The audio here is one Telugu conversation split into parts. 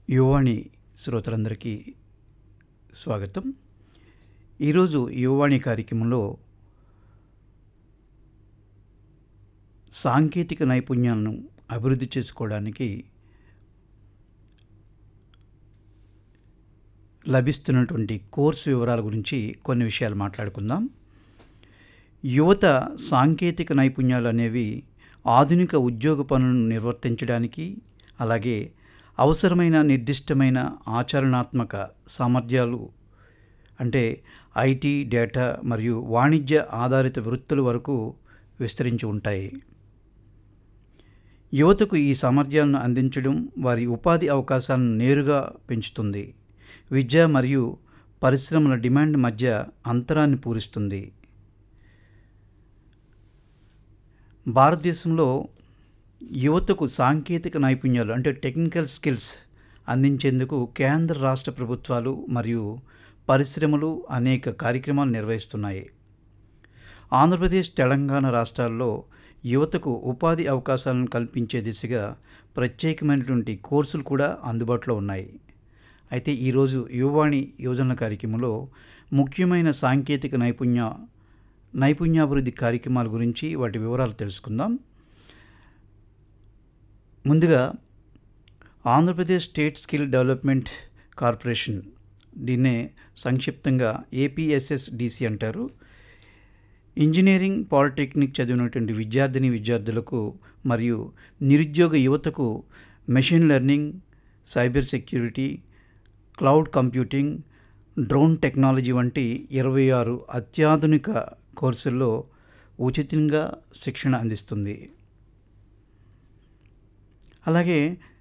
యువవాణి శ్రోతలందరికీ స్వాగతం. ఈరోజు యువవాణి కార్యక్రమంలో సాంకేతిక నైపుణ్యాలను అభివృద్ధి చేసుకోవడానికి లభిస్తున్నటువంటి కోర్సు వివరాల గురించి కొన్ని విషయాలు మాట్లాడుకుందాం. యువత సాంకేతిక నైపుణ్యాలు అనేవి ఆధునిక ఉద్యోగ పనులను నిర్వర్తించడానికి, అలాగే అవసరమైన నిర్దిష్టమైన ఆచరణాత్మక సామర్థ్యాలు అంటే ఐటీ, డేటా మరియు వాణిజ్య ఆధారిత వృత్తుల వరకు విస్తరించి ఉంటాయి. యువతకు ఈ సామర్థ్యాలను అందించడం వారి ఉపాధి అవకాశాలను నేరుగా పెంచుతుంది, విద్య మరియు పరిశ్రమల డిమాండ్ మధ్య అంతరాన్ని పూరిస్తుంది. భారతదేశంలో యువతకు సాంకేతిక నైపుణ్యాలు అంటే టెక్నికల్ స్కిల్స్ అందించేందుకు కేంద్ర రాష్ట్ర ప్రభుత్వాలు మరియు పరిశ్రమలు అనేక కార్యక్రమాలు నిర్వహిస్తున్నాయి. ఆంధ్రప్రదేశ్, తెలంగాణ రాష్ట్రాల్లో యువతకు ఉపాధి అవకాశాలను కల్పించే దిశగా ప్రత్యేకమైనటువంటి కోర్సులు కూడా అందుబాటులో ఉన్నాయి. అయితే ఈరోజు యువవాణి యోజన కార్యక్రమంలో ముఖ్యమైన సాంకేతిక నైపుణ్యాభివృద్ధి కార్యక్రమాల గురించి వాటి వివరాలు తెలుసుకుందాం. ముందుగా Andhra Pradesh state skill development corporation, దీన్నే సంక్షిప్తంగా ఏపీఎస్ఎస్డిసి అంటారు, ఇంజనీరింగ్, పాలిటెక్నిక్ చదివినటువంటి విద్యార్థులకు మరియు నిరుద్యోగ యువతకు machine learning, cyber security, cloud computing, drone technology వంటి 26 అత్యాధునిక కోర్సుల్లో ఉచితంగా శిక్షణ అందిస్తుంది. అలాగే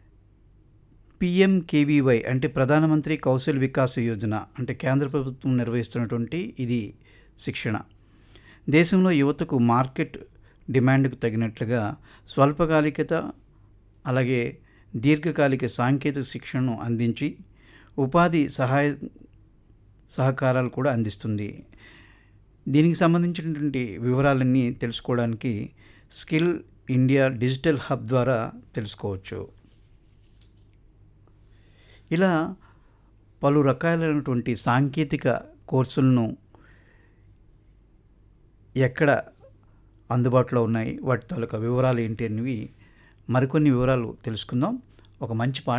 పిఎంకేవీవై అంటే ప్రధానమంత్రి కౌశల్ వికాస్ యోజన అంటే కేంద్ర ప్రభుత్వం నిర్వహిస్తున్నటువంటి ఇది శిక్షణ. దేశంలో యువతకు మార్కెట్ డిమాండ్కు తగినట్లుగా స్వల్పకాలికత అలాగే దీర్ఘకాలిక సాంకేతిక శిక్షణను అందించి ఉపాధి సహకారాలు కూడా అందిస్తుంది. దీనికి సంబంధించినటువంటి వివరాలన్నీ తెలుసుకోవడానికి స్కిల్ ఇండియా డిజిటల్ హబ్ ద్వారా తెలుసుకోవచ్చు. ఇలా పలు రకాలైనటువంటి సాంకేతిక కోర్సులను ఎక్కడ అందుబాటులో ఉన్నాయి, వాటి తాలూకా వివరాలు ఏంటి అనేవి మరికొన్ని వివరాలు తెలుసుకుందాం. ఒక మంచి